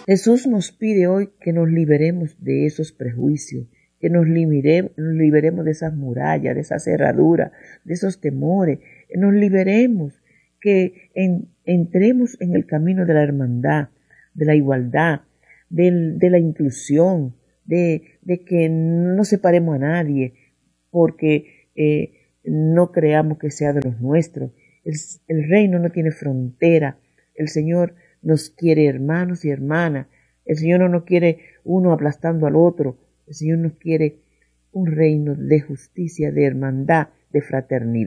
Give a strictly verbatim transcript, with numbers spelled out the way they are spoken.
Jesús nos pide hoy que nos liberemos de esos prejuicios, que nos liberemos, nos liberemos de esas murallas, de esas cerraduras, de esos temores, que nos liberemos, que en, entremos en el camino de la hermandad, de la igualdad, de, de la inclusión, de, de que no separemos a nadie porque eh, no creamos que sea de los nuestros. El, el reino no tiene frontera. El Señor nos quiere hermanos y hermanas. El Señor no nos quiere uno aplastando al otro. El Señor nos quiere un reino de justicia, de hermandad, de fraternidad.